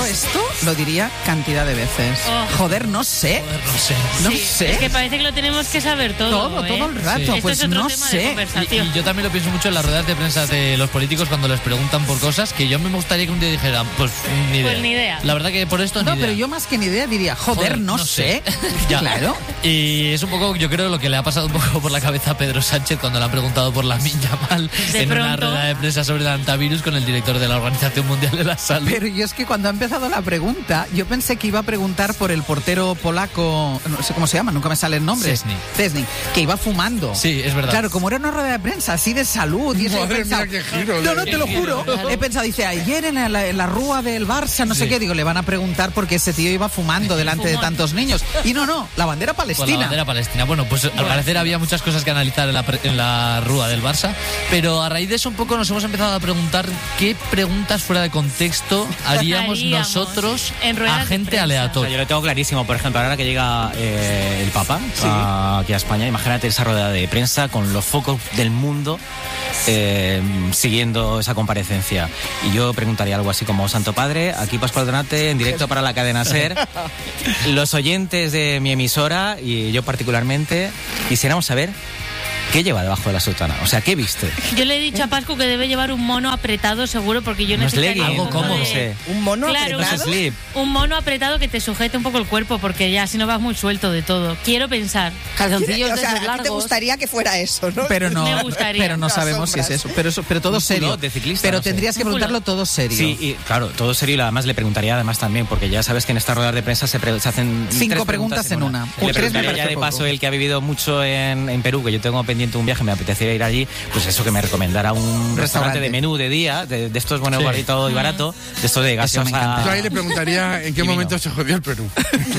esto lo diría cantidad de veces. Joder, no sé. No sé. Es que parece que lo tenemos que saber todo el rato. Sí. Pues esto es otro no tema sé. de conversación. Y yo también lo pienso mucho en las ruedas de prensa de los políticos cuando les preguntan por cosas que yo me gustaría que un día dijeran, pues ni idea. Pues ni idea. La verdad que por esto ni idea. No, pero yo más que ni idea diría, joder, no sé. Ya. Claro. Y es un poco, yo creo, lo que le ha pasado un poco por la cabeza a Pedro Sánchez cuando le han preguntado por la Yamal en una rueda de prensa sobre el antivirus con el director de la Organización Mundial de la Salud. Pero yo es que cuando ha empezado la pregunta, yo pensé que iba a preguntar por el portero polaco, no sé cómo se llama, nunca me sale el nombre. Szczęsny, que iba fumando. Sí, es verdad. Claro, como era una rueda de prensa así de salud y eso, Madre he pensado, mía, qué giro. no, te lo juro. He pensado, dice, ayer en la rúa del Barça, no sé qué, digo, le van a preguntar porque ese tío iba fumando delante de tantos niños. Y no, la bandera palestina. Pues la bandera palestina. Bueno, pues al parecer había muchas cosas que analizar en la rúa del Barça, pero a raíz de eso un poco nos hemos empezado a preguntar qué preguntas fuera de contexto haríamos nosotros a gente aleatoria. O sea, yo lo tengo clarísimo, por ejemplo, ahora que llega el Papa aquí a España, imagínate esa rueda de prensa con los focos del mundo siguiendo esa comparecencia. Y yo preguntaría algo así como: Santo Padre, aquí Pascual Donate, en directo para la cadena SER. Los oyentes de mi emisora y yo particularmente quisiéramos saber ¿qué lleva debajo de la sotana? O sea, ¿qué viste? Yo le he dicho a Pascu que debe llevar un mono apretado seguro, porque yo necesitaría algo cómodo. ¿Un mono apretado? Un mono apretado que te sujete un poco el cuerpo, porque ya si no vas muy suelto de todo. Quiero pensar. Calzoncillos de esos largos. A ti te gustaría que fuera eso, ¿no? Pero no, Me gustaría. pero no sabemos si es eso. Pero todo serio. De ciclista, pero no sé. tendrías que preguntarlo todo serio. Sí, y claro, todo serio. Y además le preguntaría además también, porque ya sabes que en estas ruedas de prensa se hacen 5 preguntas en una. Le preguntaría ya de paso, el que ha vivido mucho en Perú, que yo tengo pendiente un viaje, me apetecería ir allí, pues eso, que me recomendara un restaurante de menú de día, de estos buenos, barito y barato, de estos de gaseosa. Yo ahí le preguntaría en qué momento se jodió el Perú.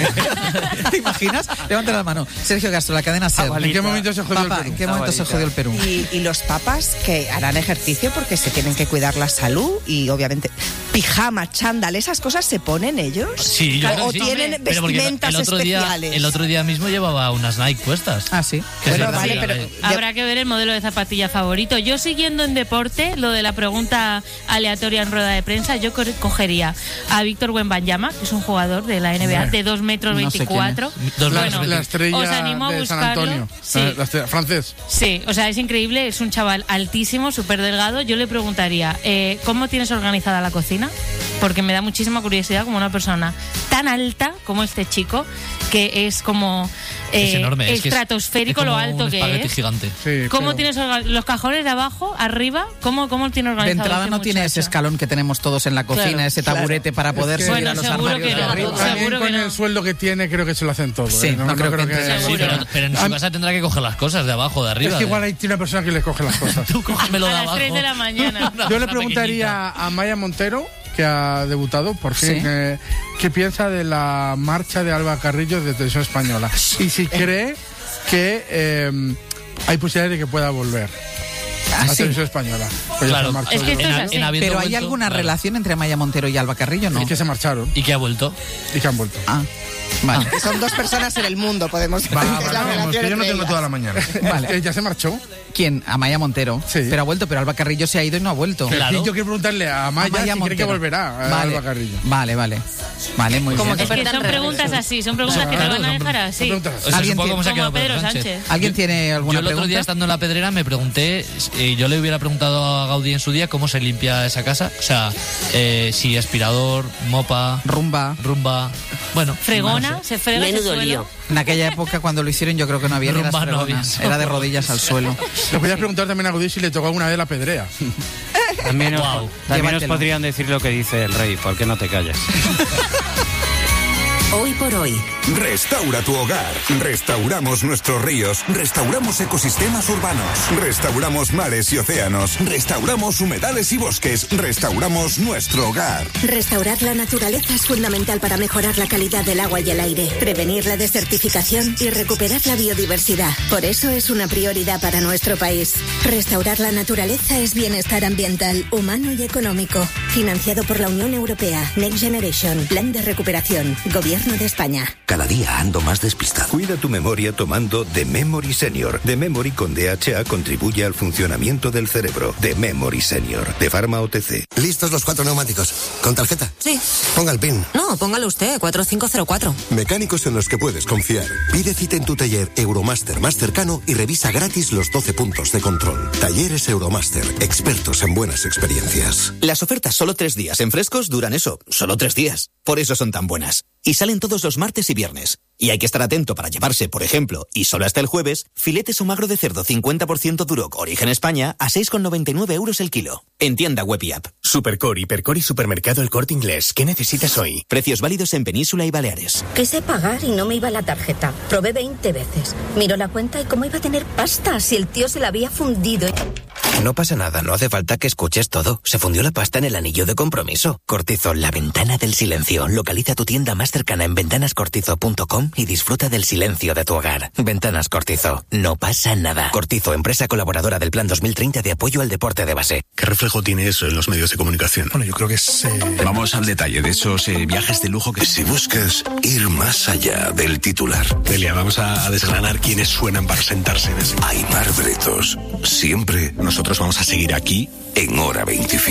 ¿Te imaginas? Levanta la mano. Sergio Castro, la cadena SER. ¿En qué momento se jodió el Perú? ¿En qué momento se jodió el Perú? Y los papas que harán ejercicio porque se tienen que cuidar la salud y obviamente pijama, chándal, esas cosas se ponen ellos. Sí, yo creo o que sí. tienen vestimentas especiales. El otro día mismo llevaba unas Nike puestas. Ah, sí. Bueno, vale, pero habrá que ver el modelo de zapatilla favorito. Yo, siguiendo en deporte, lo de la pregunta aleatoria en rueda de prensa, yo cogería a Víctor Wembanyama, que es un jugador de la NBA de 2 metros 24. La estrella os animo a de San Antonio. Sí. La estrella, francés. Sí, o sea, es increíble, es un chaval altísimo, súper delgado. Yo le preguntaría, ¿cómo tienes organizada la cocina? Porque me da muchísima curiosidad, como una persona tan alta como este chico, que es como es enorme, estratosférico es lo alto que es. Gigante. Sí, ¿Cómo tienes los cajones de abajo, arriba? ¿Cómo tiene organizado? De entrada este no tiene ese escalón que tenemos todos en la cocina, ese taburete para poder subir a los armarios de arriba. También con el sueldo que tiene, creo que se lo hacen todo. Sí, no creo que sí, pero en su casa tendrá que coger las cosas de abajo, de arriba. Es que igual hay una persona que les coge las cosas. Tú cógemelo de abajo. A las 3 de la mañana. Yo le preguntaría a Maya Montero, que ha debutado, por fin, qué piensa de la marcha de Alba Carrillo de Televisión Española. Y si cree que hay posibilidades de que pueda volver a la Televisión Española. Pues claro, es que esto es así. Pero ¿hay alguna relación entre Maya Montero y Alba Carrillo? No. Y que se marcharon. ¿Y que ha vuelto? Y que han vuelto. Ah. Vale. que son 2 personas en el mundo, podemos decir. Vamos, que yo no tengo toda la mañana. Vale. ¿Ya se marchó? ¿Quién? A Maya Montero. Sí. Pero ha vuelto, pero Alba Carrillo se ha ido y no ha vuelto. Claro. Yo quiero preguntarle a Maya si cree que volverá a Alba Carrillo. Vale, muy bien. Es que son preguntas así, son preguntas que te van a dejar así. ¿Alguien cómo se ha quedado como Pedro Sánchez. ¿Alguien tiene alguna pregunta? Yo el otro día, estando en la Pedrera, me pregunté, yo le hubiera preguntado a Gaudí en su día cómo se limpia esa casa. O sea, si aspirador, mopa, rumba. Bueno, fregona, no sé. se frega. Menudo lío. En aquella época, cuando lo hicieron, yo creo que no había ni las fregonas. Era de rodillas al suelo. Le podías preguntar también a Gaudí si le tocó alguna vez la pedrea. También os podrían decir lo que dice el rey, ¿por qué no te callas? Hoy por hoy. Restaura tu hogar. Restauramos nuestros ríos. Restauramos ecosistemas urbanos. Restauramos mares y océanos. Restauramos humedales y bosques. Restauramos nuestro hogar. Restaurar la naturaleza es fundamental para mejorar la calidad del agua y el aire, prevenir la desertificación y recuperar la biodiversidad. Por eso es una prioridad para nuestro país. Restaurar la naturaleza es bienestar ambiental, humano y económico. Financiado por la Unión Europea. Next Generation. Plan de recuperación. Gobierno de España. Cada día ando más despistado. Cuida tu memoria tomando The Memory Senior. The Memory con DHA contribuye al funcionamiento del cerebro. The Memory Senior, de Pharma OTC. ¿Listos los 4 neumáticos? ¿Con tarjeta? Sí. Ponga el PIN. No, póngalo usted, 4504. Mecánicos en los que puedes confiar. Pide cita en tu taller Euromaster más cercano y revisa gratis los 12 puntos de control. Talleres Euromaster, expertos en buenas experiencias. Las ofertas solo 3 días en Frescos duran eso, solo 3 días. Por eso son tan buenas. Y salen todos los martes y viernes. Y hay que estar atento para llevarse, por ejemplo, y solo hasta el jueves, filetes o magro de cerdo 50% Duroc Origen España a 6,99 euros el kilo. En tienda web y app. Supercore, Hipercore y Supermercado El Corte Inglés. ¿Qué necesitas hoy? Precios válidos en Península y Baleares. Quise pagar y no me iba la tarjeta. Probé 20 veces. Miró la cuenta y cómo iba a tener pasta si el tío se la había fundido. No pasa nada, no hace falta que escuches todo. Se fundió la pasta en el anillo de compromiso. Cortizo, la ventana del silencio. Localiza tu tienda más cercana en ventanascortizo.com y disfruta del silencio de tu hogar. Ventanas Cortizo, no pasa nada. Cortizo, empresa colaboradora del Plan 2030 de apoyo al deporte de base. ¿Qué reflejo tiene eso en los medios de comunicación? Bueno, yo creo que es... Vamos al detalle de esos viajes de lujo que... Si buscas ir más allá del titular... Delia, vamos a desgranar quiénes suenan para sentarse en ese... Aimar Bretos, siempre... Nosotros vamos a seguir aquí en Hora 25.